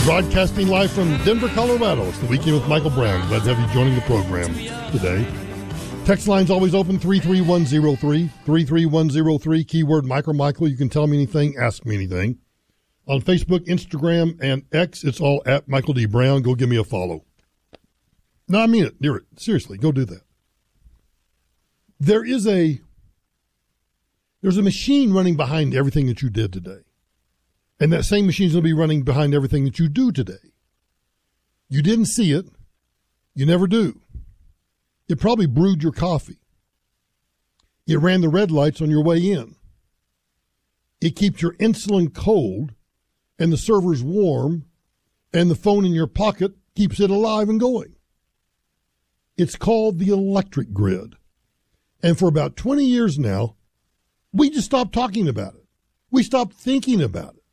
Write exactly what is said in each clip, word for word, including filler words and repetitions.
Broadcasting live from Denver, Colorado. It's the Weekend with Michael Brown. Glad to have you joining the program today. Text line's always open, three three one zero three, three three one zero three, keyword Michael Michael. You can tell me anything, ask me anything. On Facebook, Instagram, and X, it's all at Michael D. Brown. Go give me a follow. No, I mean it. Do it. Seriously, go do that. There is a, there's a machine running behind everything that you did today. And that same machine is going to be running behind everything that you do today. You didn't see it. You never do. It probably brewed your coffee. It ran the red lights on your way in. It keeps your insulin cold and the servers warm, and the phone in your pocket keeps it alive and going. It's called the electric grid. And for about twenty years now, we just stopped talking about it. We stopped thinking about it.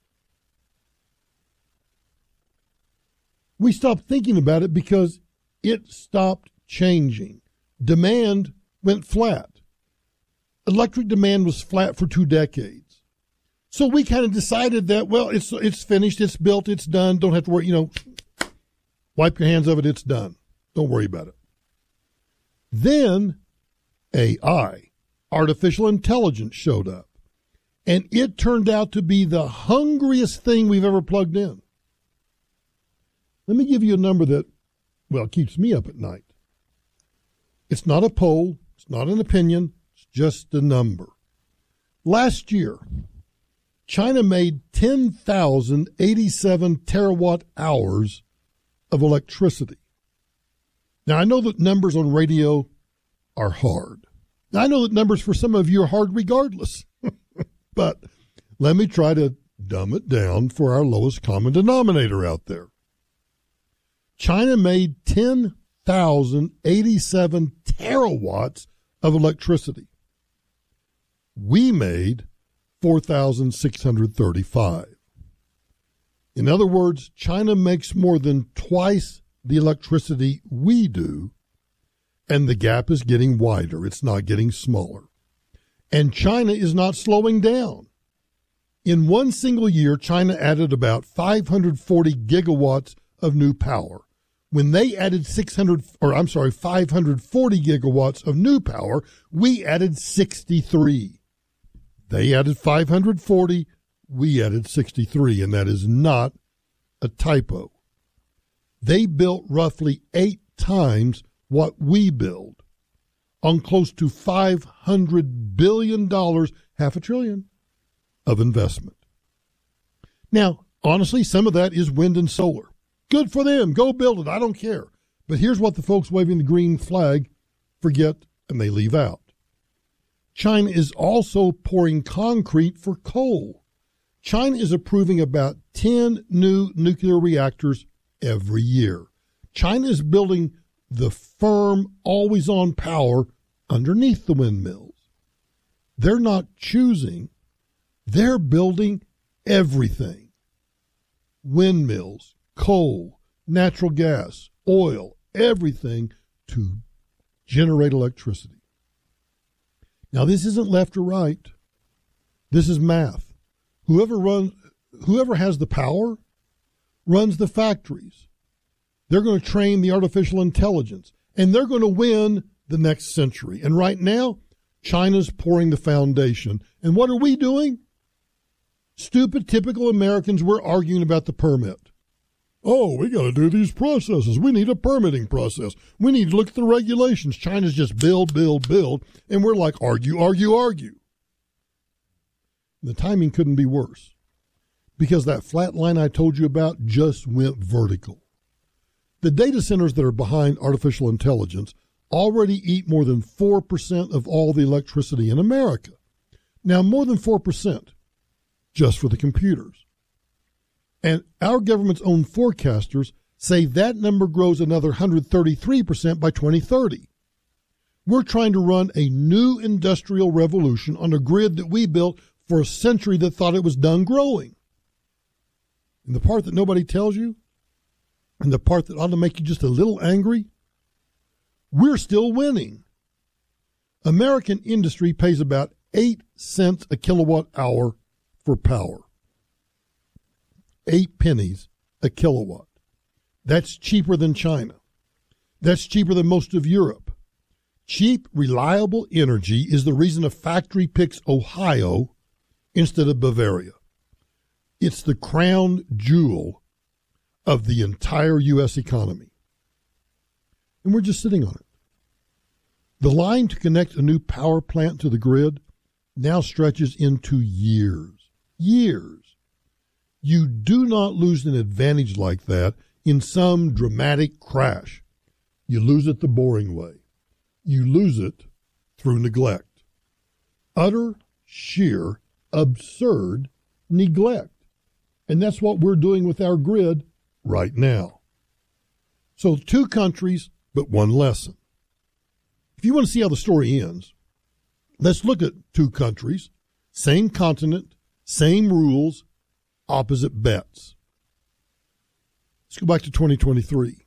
We stopped thinking about it because it stopped changing. Demand went flat. Electric demand was flat for two decades. So we kind of decided that, well, it's it's finished, it's built, it's done. Don't have to worry, you know, wipe your hands of it, it's done. Don't worry about it. Then A I, artificial intelligence, showed up. And it turned out to be the hungriest thing we've ever plugged in. Let me give you a number that, well, keeps me up at night. It's not a poll. It's not an opinion. It's just a number. Last year, China made ten thousand eighty-seven terawatt hours of electricity. Now, I know that numbers on radio are hard. Now, I know that numbers for some of you are hard regardless. But let me try to dumb it down for our lowest common denominator out there. China made ten thousand eighty-seven terawatts of electricity. We made four thousand six hundred thirty-five. In other words, China makes more than twice the electricity we do, and the gap is getting wider. It's not getting smaller. And China is not slowing down. In one single year, China added about five hundred forty gigawatts of new power. When they added six hundred, or I'm sorry, five hundred forty gigawatts of new power, we added sixty-three. They added five hundred forty, we added sixty-three, and that is not a typo. They built roughly eight times what we build on close to five hundred billion dollars, half a trillion, of investment. Now, honestly, some of that is wind and solar. Good for them. Go build it. I don't care. But here's what the folks waving the green flag forget and they leave out. China is also pouring concrete for coal. China is approving about ten new nuclear reactors every year. China is building the firm, always-on power underneath the windmills. They're not choosing. They're building everything. Windmills, coal, natural gas, oil, everything to generate electricity. Now, this isn't left or right. This is math. Whoever runs, whoever has the power runs the factories. They're going to train the artificial intelligence, and they're going to win the next century. And right now, China's pouring the foundation. And what are we doing? Stupid, typical Americans, we're arguing about the permit. Oh, we got to do these processes. We need a permitting process. We need to look at the regulations. China's just build, build, build. And we're like, argue, argue, argue. The timing couldn't be worse because that flat line I told you about just went vertical. The data centers that are behind artificial intelligence already eat more than four percent of all the electricity in America. Now, more than four percent just for the computers. And our government's own forecasters say that number grows another one hundred thirty-three percent by twenty thirty. We're trying to run a new industrial revolution on a grid that we built for a century that thought it was done growing. And the part that nobody tells you, and the part that ought to make you just a little angry, we're still winning. American industry pays about eight cents a kilowatt hour for power. Eight pennies a kilowatt. That's cheaper than China. That's cheaper than most of Europe. Cheap, reliable energy is the reason a factory picks Ohio instead of Bavaria. It's the crown jewel of the entire U S economy. And we're just sitting on it. The line to connect a new power plant to the grid now stretches into years. Years. You do not lose an advantage like that in some dramatic crash. You lose it the boring way. You lose it through neglect. Utter, sheer, absurd neglect. And that's what we're doing with our grid right now. So two countries, but one lesson. If you want to see how the story ends, let's look at two countries, same continent, same rules, opposite bets. Let's go back to twenty twenty-three.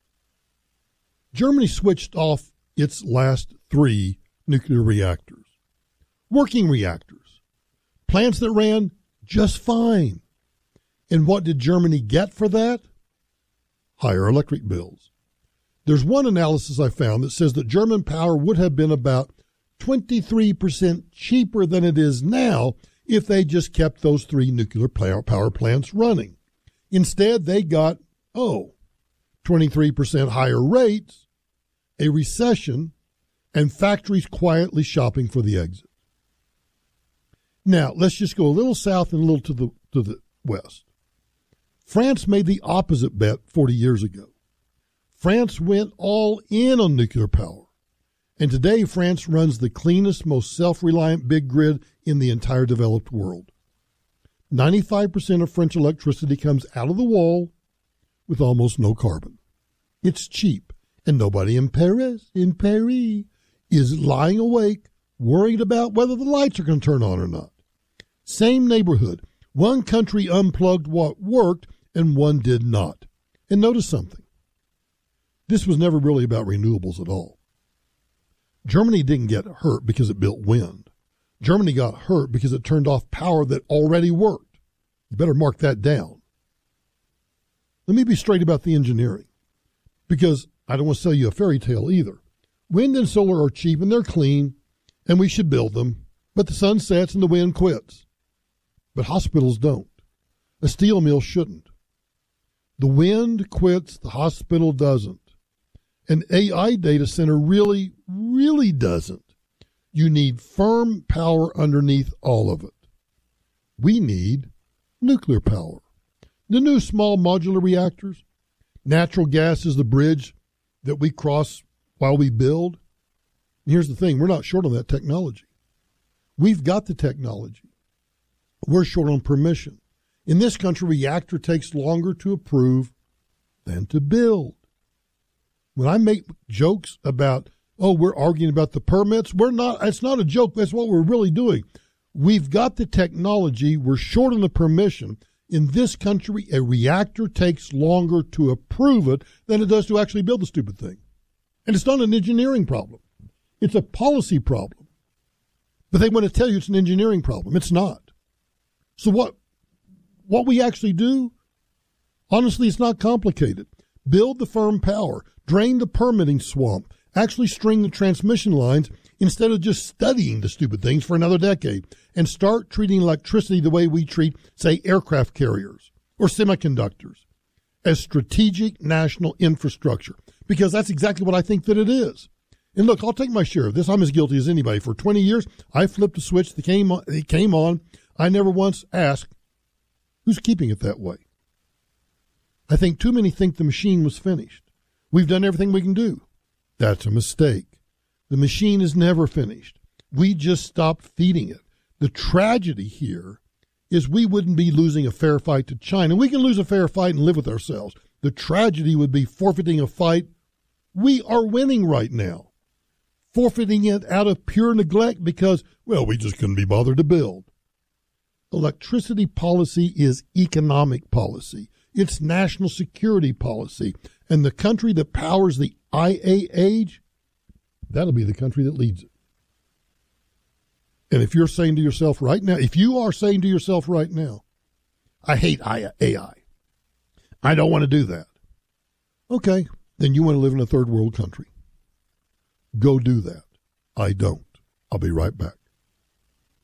Germany switched off its last three nuclear reactors. Working reactors. Plants that ran just fine. And what did Germany get for that? Higher electric bills. There's one analysis I found that says that German power would have been about twenty-three percent cheaper than it is now if they just kept those three nuclear power plants running. Instead, they got, oh, twenty-three percent higher rates, a recession, and factories quietly shopping for the exit. Now, let's just go a little south and a little to the to the west. France made the opposite bet forty years ago. France went all in on nuclear power. And today, France runs the cleanest, most self-reliant big grid in the entire developed world. ninety-five percent of French electricity comes out of the wall with almost no carbon. It's cheap, and nobody in Paris, in Paris, is lying awake, worried about whether the lights are going to turn on or not. Same neighborhood. One country unplugged what worked, and one did not. And notice something. This was never really about renewables at all. Germany didn't get hurt because it built wind. Germany got hurt because it turned off power that already worked. You better mark that down. Let me be straight about the engineering, because I don't want to sell you a fairy tale either. Wind and solar are cheap and they're clean, and we should build them, but the sun sets and the wind quits. But hospitals don't. A steel mill shouldn't. The wind quits, the hospital doesn't. An A I data center really, really doesn't. You need firm power underneath all of it. We need nuclear power. The new small modular reactors, natural gas is the bridge that we cross while we build. And here's the thing, we're not short on that technology. We've got the technology. We're short on permission. In this country, reactor takes longer to approve than to build. When I make jokes about, oh, we're arguing about the permits, we're not, it's not a joke, that's what we're really doing. We've got the technology, we're short on the permission. In this country, a reactor takes longer to approve it than it does to actually build the stupid thing. And it's not an engineering problem. It's a policy problem. But they want to tell you it's an engineering problem. It's not. So what, what we actually do, honestly, it's not complicated. Build the firm power, drain the permitting swamp, actually string the transmission lines instead of just studying the stupid things for another decade, and start treating electricity the way we treat, say, aircraft carriers or semiconductors, as strategic national infrastructure, because that's exactly what I think that it is. And look, I'll take my share of this. I'm as guilty as anybody. For twenty years, I flipped a switch that came on, it came on. I never once asked, who's keeping it that way? I think too many think the machine was finished. We've done everything we can do. That's a mistake. The machine is never finished. We just stopped feeding it. The tragedy here is we wouldn't be losing a fair fight to China. We can lose a fair fight and live with ourselves. The tragedy would be forfeiting a fight we are winning right now. Forfeiting it out of pure neglect because, well, we just couldn't be bothered to build. Electricity policy is economic policy. It's national security policy. And the country that powers the I A age, that'll be the country that leads it. And if you're saying to yourself right now, if you are saying to yourself right now, I hate A I, I don't want to do that. Okay, then you want to live in a third world country. Go do that. I don't. I'll be right back.